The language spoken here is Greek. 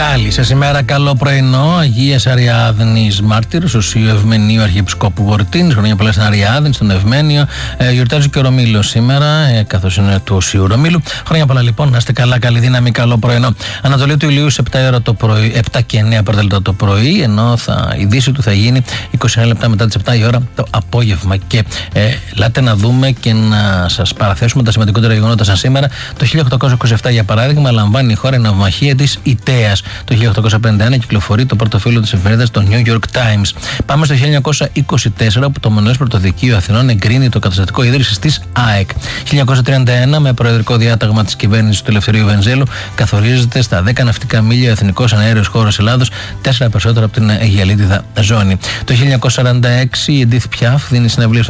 Καλή σας ημέρα, καλό πρωινό. Αγίας Αριάδνης Μάρτυρος, οσίου Ευμενίου Αρχιεπισκόπου Βορτίνης. Χρόνια πολλά στην Αριάδνη, στον Ευμένιο. Γιορτάζει και ο Ρωμήλος σήμερα, καθώς είναι του Οσίου Ρωμήλου. Χρόνια πολλά λοιπόν, να είστε καλά, καλή δύναμη, καλό πρωινό. Ανατολή του ηλίου σε 7 ώρα το πρωί, 7 και 9 πρώτα λεπτά το πρωί, ενώ η δύση του θα γίνει 29 λεπτά μετά τις 7 η ώρα το απόγευμα. Και ελάτε να δούμε και να σας παραθέσουμε τα σημαντικότερα γεγονότα σαν σήμερα. Το 1827, για παράδειγμα, λαμβάνει η χώρα η ναυμαχία της Ιτέας. Το 1851 κυκλοφορεί το πρώτο φύλλο της εφημερίδας το New York Times. Πάμε στο 1924, όπου το Μονές Πρωτοδικείο Αθηνών εγκρίνει το καταστατικό ίδρυσης της ΑΕΚ. 1931, με προεδρικό διάταγμα της κυβέρνησης του Ελευθερίου Βενιζέλου, καθορίζεται στα 10 ναυτικά μίλια ο εθνικός αναέριος χώρος Ελλάδος, 4 περισσότερο από την Αιγιαλίτιδα ζώνη. Το 1946, η Εντίθ Πιάφ δίνει συναυλία